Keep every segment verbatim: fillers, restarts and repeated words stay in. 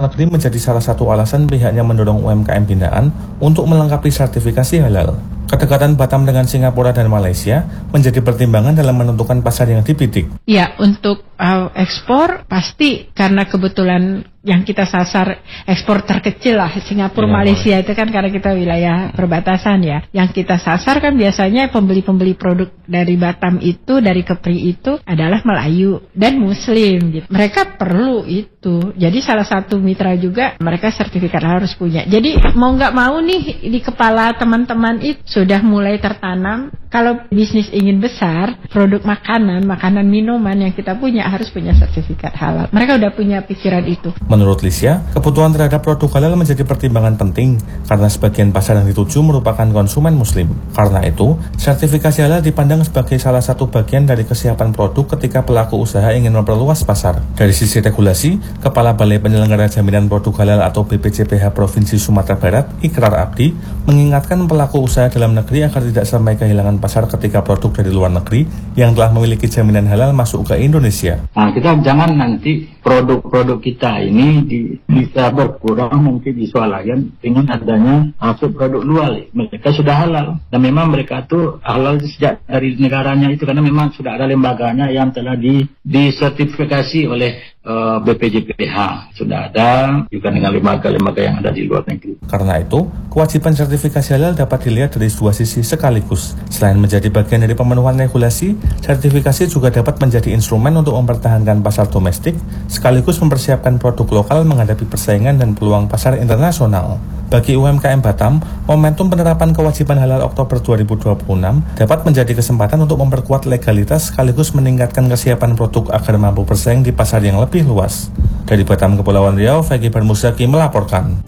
negeri menjadi salah satu alasan pihaknya mendorong U M K M binaan untuk melengkapi sertifikasi halal. Kedekatan Batam dengan Singapura dan Malaysia menjadi pertimbangan dalam menentukan pasar yang dibidik. Ya, untuk uh, ekspor pasti karena kebetulan yang kita sasar ekspor terkecil lah Singapura, ya, Malaysia itu kan karena kita wilayah perbatasan ya. Yang kita sasar kan biasanya pembeli-pembeli produk dari Batam itu, dari Kepri itu adalah Melayu dan Muslim gitu. Mereka perlu itu. Jadi salah satu mitra juga mereka sertifikat harus punya. Jadi mau nggak mau nih di kepala teman-teman itu sudah mulai tertanam. Kalau bisnis ingin besar, produk makanan, makanan minuman yang kita punya harus punya sertifikat halal. Mereka udah punya pikiran itu. Menurut Lisya, kebutuhan terhadap produk halal menjadi pertimbangan penting karena sebagian pasar yang dituju merupakan konsumen muslim. Karena itu, sertifikasi halal dipandang sebagai salah satu bagian dari kesiapan produk ketika pelaku usaha ingin memperluas pasar. Dari sisi regulasi, Kepala Balai Penyelenggara Jaminan Produk Halal atau B P J P H Provinsi Sumatera Barat, Ikrar Abdi, mengingatkan pelaku usaha dalam negeri agar tidak sampai kehilangan pasar ketika produk dari luar negeri yang telah memiliki jaminan halal masuk ke Indonesia. Nah, kita jangan nanti produk-produk kita ini di, bisa berkurang mungkin disualakan dengan adanya masuk produk luar. Mereka sudah halal dan memang mereka itu halal sejak dari negaranya itu karena memang sudah ada lembaganya yang telah di, disertifikasi oleh uh, B P J P H. Sudah ada juga dengan lembaga-lembaga yang ada di luar negeri. Karena itu, kewajiban sertifikasi halal dapat dilihat dari dua sisi sekaligus. Selain menjadi bagian dari pemenuhan regulasi, sertifikasi juga dapat menjadi instrumen untuk mempertahankan pasar domestik sekaligus mempersiapkan produk lokal menghadapi persaingan dan peluang pasar internasional. Bagi U M K M Batam, momentum penerapan kewajiban halal Oktober dua ribu dua puluh enam dapat menjadi kesempatan untuk memperkuat legalitas sekaligus meningkatkan kesiapan produk agar mampu bersaing di pasar yang lebih luas. Dari Batam, Kepulauan Riau, Fegi Bermusaki melaporkan.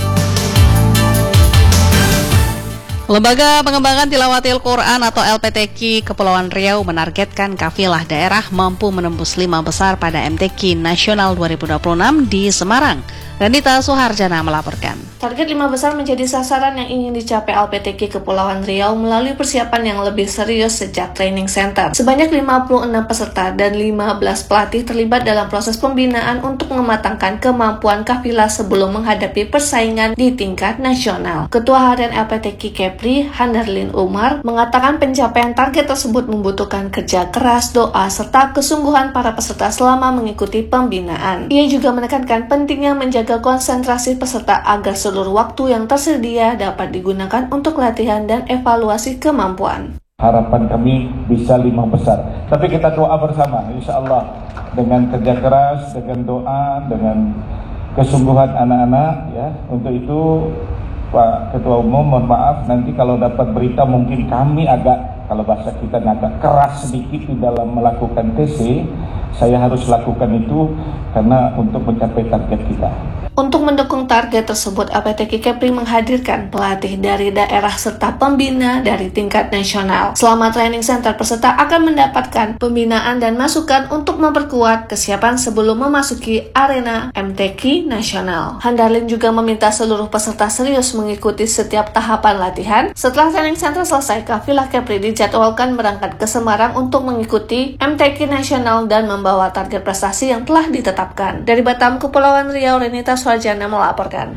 Lembaga Pengembangan Tilawatil Quran atau L P T Q Kepulauan Riau menargetkan kafilah daerah mampu menembus lima besar pada M T Q Nasional dua ribu dua puluh enam di Semarang. Renita Suharjana melaporkan. Target lima besar menjadi sasaran yang ingin dicapai L P T Q Kepulauan Riau melalui persiapan yang lebih serius sejak training center. Sebanyak lima puluh enam peserta dan lima belas pelatih terlibat dalam proses pembinaan untuk mematangkan kemampuan kafilah sebelum menghadapi persaingan di tingkat nasional. Ketua Harian L P T Q Kepri, Handarlin Umar, mengatakan pencapaian target tersebut membutuhkan kerja keras, doa, serta kesungguhan para peserta selama mengikuti pembinaan. Ia juga menekankan pentingnya menjaga konsentrasi peserta agar seluruh waktu yang tersedia dapat digunakan untuk latihan dan evaluasi kemampuan. Harapan kami bisa lima besar, tapi kita doa bersama, insya Allah dengan kerja keras, dengan doa, dengan kesungguhan anak-anak. Ya, untuk itu Pak Ketua Umum, mohon maaf nanti kalau dapat berita mungkin kami agak, kalau bahasa kita agak keras sedikit di dalam melakukan T C. Saya harus lakukan itu karena untuk mencapai target kita. Untuk mendukung target tersebut, L P T Q Kepri menghadirkan pelatih dari daerah serta pembina dari tingkat nasional. Selama training center, peserta akan mendapatkan pembinaan dan masukan untuk memperkuat kesiapan sebelum memasuki arena M T Q nasional. Handarlin juga meminta seluruh peserta serius mengikuti setiap tahapan latihan. Setelah training center selesai, kafilah Kepri dijadwalkan berangkat ke Semarang untuk mengikuti M T Q nasional dan membawa target prestasi yang telah ditetapkan. Dari Batam, Kepulauan Riau, Renita Suharjana melaporkan.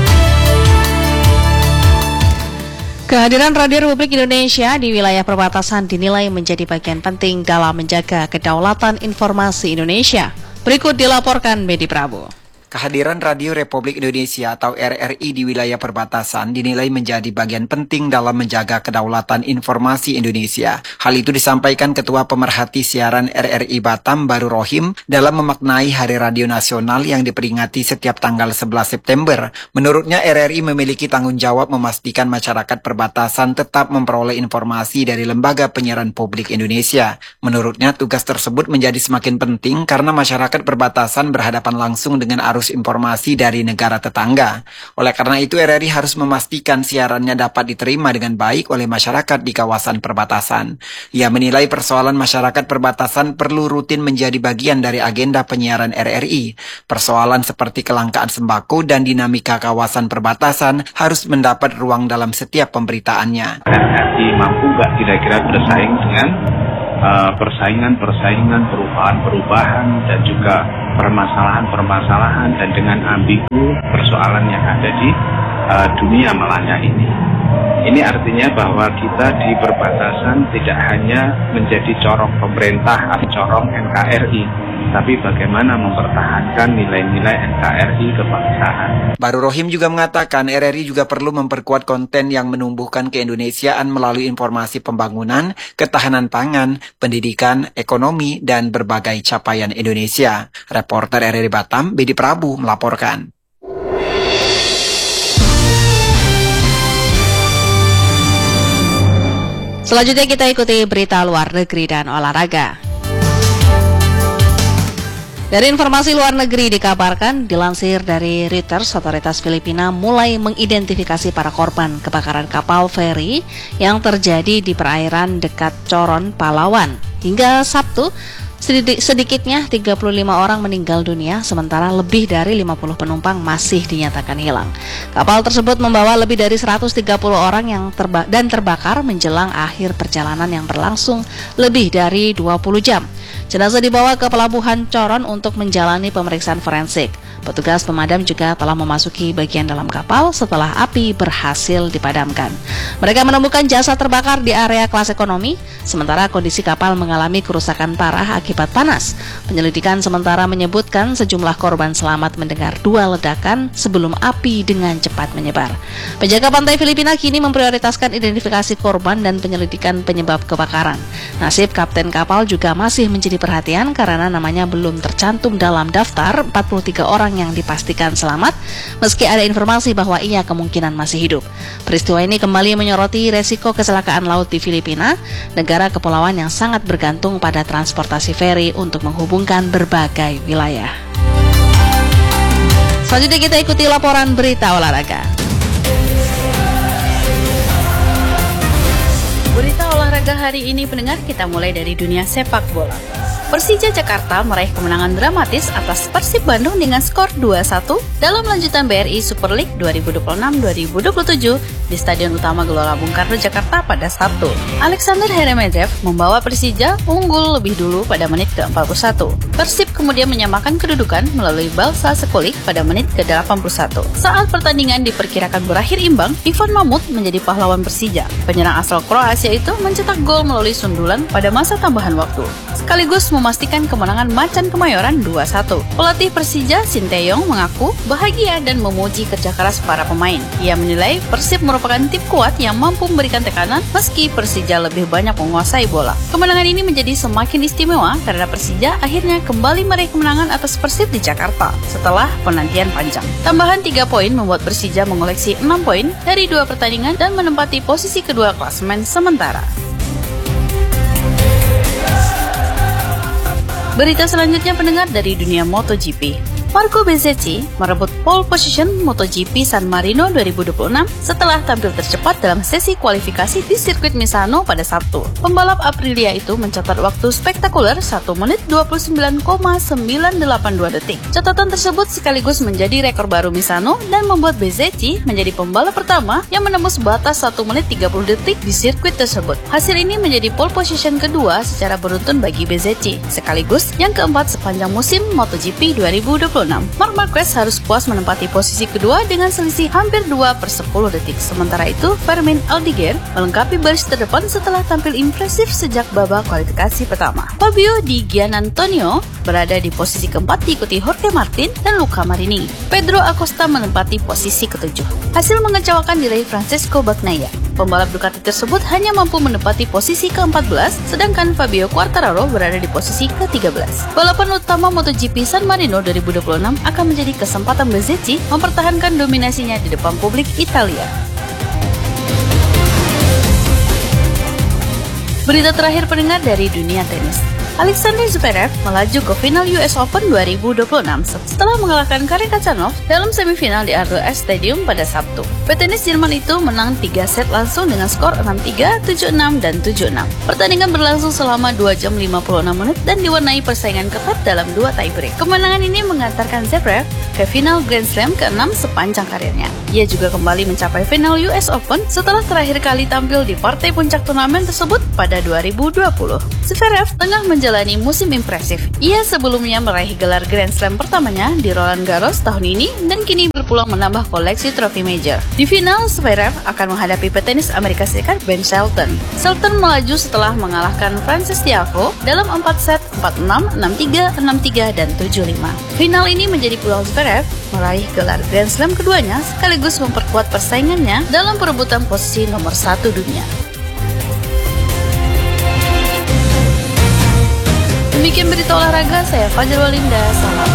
Kehadiran Radio Republik Indonesia di wilayah perbatasan dinilai menjadi bagian penting dalam menjaga kedaulatan informasi Indonesia. Berikut dilaporkan Bedi Prabu. Kehadiran Radio Republik Indonesia atau R R I di wilayah perbatasan dinilai menjadi bagian penting dalam menjaga kedaulatan informasi Indonesia. Hal itu disampaikan Ketua Pemerhati Siaran R R I Batam, Baru Rohim, dalam memaknai Hari Radio Nasional yang diperingati setiap tanggal sebelas September. Menurutnya, R R I memiliki tanggung jawab memastikan masyarakat perbatasan tetap memperoleh informasi dari Lembaga Penyiaran Publik Indonesia. Menurutnya, tugas tersebut menjadi semakin penting karena masyarakat perbatasan berhadapan langsung dengan arus informasi dari negara tetangga. Oleh karena itu, R R I harus memastikan siarannya dapat diterima dengan baik oleh masyarakat di kawasan perbatasan. Ia menilai persoalan masyarakat perbatasan perlu rutin menjadi bagian dari agenda penyiaran R R I. Persoalan seperti kelangkaan sembako dan dinamika kawasan perbatasan harus mendapat ruang dalam setiap pemberitaannya. R R I mampu nggak kira-kira bersaing dengan uh, persaingan-persaingan, perubahan-perubahan, dan juga permasalahan-permasalahan, dan dengan ambigu persoalan yang ada di uh, dunia Malaya ini. Ini artinya bahwa kita di perbatasan tidak hanya menjadi corong pemerintah atau corong N K R I, tapi bagaimana mempertahankan nilai-nilai N K R I kebangsaan. Baru Rohim juga mengatakan R R I juga perlu memperkuat konten yang menumbuhkan keindonesiaan melalui informasi pembangunan, ketahanan pangan, pendidikan, ekonomi, dan berbagai capaian Indonesia. Reporter R R I Batam, Bedi Prabu melaporkan. Selanjutnya kita ikuti berita luar negeri dan olahraga. Dari informasi luar negeri dikabarkan, dilansir dari Reuters, otoritas Filipina mulai mengidentifikasi para korban kebakaran kapal feri yang terjadi di perairan dekat Coron, Palawan. Hingga Sabtu, sedikitnya tiga puluh lima orang meninggal dunia, sementara lebih dari lima puluh penumpang masih dinyatakan hilang. Kapal tersebut membawa lebih dari seratus tiga puluh orang yang terba- dan terbakar menjelang akhir perjalanan yang berlangsung lebih dari dua puluh jam. Jenazah dibawa ke pelabuhan Coron untuk menjalani pemeriksaan forensik. Petugas pemadam juga telah memasuki bagian dalam kapal setelah api berhasil dipadamkan. Mereka menemukan jasad terbakar di area kelas ekonomi, sementara kondisi kapal mengalami kerusakan parah akibat panas. Penyelidikan sementara menyebutkan sejumlah korban selamat mendengar dua ledakan sebelum api dengan cepat menyebar. Penjaga pantai Filipina kini memprioritaskan identifikasi korban dan penyelidikan penyebab kebakaran. Nasib kapten kapal juga masih menjadi perhatian karena namanya belum tercantum dalam daftar empat puluh tiga orang yang dipastikan selamat, meski ada informasi bahwa ia kemungkinan masih hidup. Peristiwa ini kembali menyoroti resiko kecelakaan laut di Filipina, negara kepulauan yang sangat bergantung pada transportasi feri untuk menghubungkan berbagai wilayah. Selanjutnya kita ikuti laporan berita olahraga. Berita olahraga hari ini pendengar, kita mulai dari dunia sepak bola. Persija Jakarta meraih kemenangan dramatis atas Persib Bandung dengan skor dua satu dalam lanjutan B R I Super League dua ribu dua puluh enam dua ribu dua puluh tujuh di Stadion Utama Gelora Bung Karno, Jakarta pada Sabtu. Alexander Heremedzev membawa Persija unggul lebih dulu pada menit ke empat puluh satu. Persib kemudian menyamakan kedudukan melalui Balsa Sekulik pada menit ke delapan puluh satu. Saat pertandingan diperkirakan berakhir imbang, Ivan Mamut menjadi pahlawan Persija. Penyerang asal Kroasia itu mencetak gol melalui sundulan pada masa tambahan waktu, sekaligus memastikan kemenangan Macan Kemayoran dua satu. Pelatih Persija, Sinteyong, mengaku bahagia dan memuji kerja keras para pemain. Ia menilai Persib merupakan tim kuat yang mampu memberikan tekanan meski Persija lebih banyak menguasai bola. Kemenangan ini menjadi semakin istimewa karena Persija akhirnya kembali meraih kemenangan atas Persib di Jakarta setelah penantian panjang. Tambahan tiga poin membuat Persija mengoleksi enam poin dari dua pertandingan dan menempati posisi kedua klasemen sementara. Berita selanjutnya pendengar dari dunia MotoGP. Marco Bezzecchi merebut pole position MotoGP San Marino dua ribu dua puluh enam setelah tampil tercepat dalam sesi kualifikasi di sirkuit Misano pada Sabtu. Pembalap Aprilia itu mencatat waktu spektakuler satu menit dua puluh sembilan koma sembilan delapan dua detik. Catatan tersebut sekaligus menjadi rekor baru Misano dan membuat Bezzecchi menjadi pembalap pertama yang menembus batas satu menit tiga puluh detik di sirkuit tersebut. Hasil ini menjadi pole position kedua secara beruntun bagi Bezzecchi, sekaligus yang keempat sepanjang musim MotoGP dua ribu dua puluh enam. Marc Marquez harus puas menempati posisi kedua dengan selisih hampir dua per sepuluh detik. Sementara itu, Fermin Aldiger melengkapi baris terdepan setelah tampil impresif sejak babak kualifikasi pertama. Fabio Di Gianantonio berada di posisi keempat diikuti Jorge Martin dan Luca Marini. Pedro Acosta menempati posisi ketujuh. Hasil mengecewakan diraih Francesco Bagnaia. Pembalap Ducati tersebut hanya mampu menempati posisi ke empat belas, sedangkan Fabio Quartararo berada di posisi ke tiga belas. Balapan utama MotoGP San Marino dua ribu dua puluh enam akan menjadi kesempatan Bezzecchi mempertahankan dominasinya di depan publik Italia. Berita terakhir pendengar dari dunia tenis. Alexander Zverev melaju ke final U S Open dua ribu dua puluh enam setelah mengalahkan Karen Khachanov dalam semifinal di R dua S Stadium pada Sabtu. Petenis Jerman itu menang tiga set langsung dengan skor enam tiga, tujuh enam, dan tujuh enam. Pertandingan berlangsung selama dua jam lima puluh enam menit dan diwarnai persaingan ketat dalam dua tiebreak. Kemenangan ini mengantarkan Zverev ke final Grand Slam keenam sepanjang karirnya. Ia juga kembali mencapai final U S Open setelah terakhir kali tampil di partai puncak turnamen tersebut pada dua ribu dua puluh. Zverev tengah menjalani musim impresif. Ia sebelumnya meraih gelar Grand Slam pertamanya di Roland Garros tahun ini dan kini berpeluang menambah koleksi trofi major. Di final, Zverev akan menghadapi petenis Amerika Serikat Ben Shelton. Shelton melaju setelah mengalahkan Frances Tiafoe dalam empat set empat enam, enam tiga, enam tiga, dan tujuh lima. Final ini menjadi peluang Zverev meraih gelar Grand Slam keduanya sekaligus memperkuat persaingannya dalam perebutan posisi nomor satu dunia. Demikian berita olahraga, saya Fajar Walinda, salam.